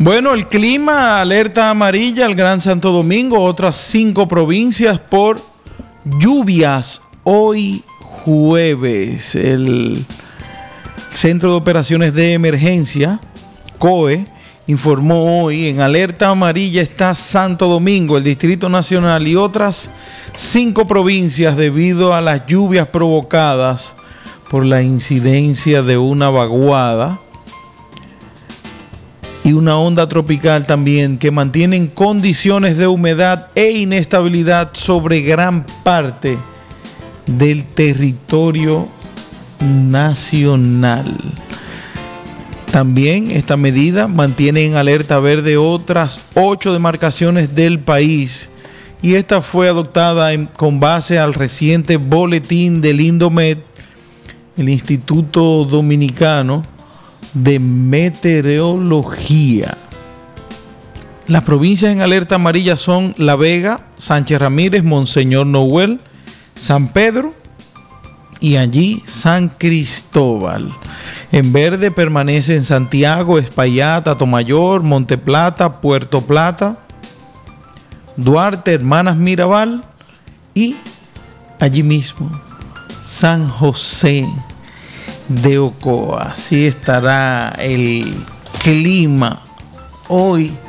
Bueno, el clima, alerta amarilla, el Gran Santo Domingo, otras 5 provincias por lluvias hoy jueves. El Centro de Operaciones de Emergencia, COE, informó hoy en alerta amarilla está Santo Domingo, el Distrito Nacional y otras 5 provincias debido a las lluvias provocadas por la incidencia de una vaguada y una onda tropical también que mantienen condiciones de humedad e inestabilidad sobre gran parte del territorio nacional. También esta medida mantiene en alerta verde otras 8 demarcaciones del país y esta fue adoptada con base al reciente boletín del Indomet, el Instituto Dominicano de Meteorología. Las provincias en alerta amarilla son La Vega, Sánchez Ramírez, Monseñor Noel, San Pedro y allí San Cristóbal. En verde permanecen Santiago, Espaillat, Atomayor, Monteplata, Puerto Plata, Duarte, Hermanas Mirabal y allí mismo San José de Ocoa. Así estará el clima hoy